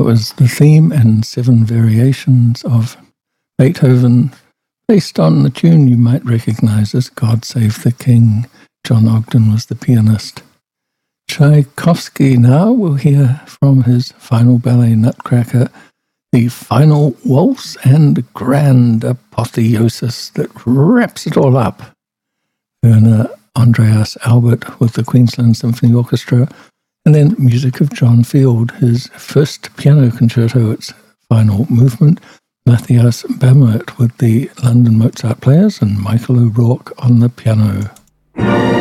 That was the theme and 7 variations of Beethoven, based on the tune you might recognize as God Save the King. John Ogden was the pianist. Tchaikovsky now will hear from his final ballet Nutcracker, the final waltz and grand apotheosis that wraps it all up. Werner Andreas Albert with the Queensland Symphony Orchestra, and then music of John Field, his first piano concerto, its final movement, Matthias Bammert with the London Mozart Players, and Michael O'Rourke on the piano.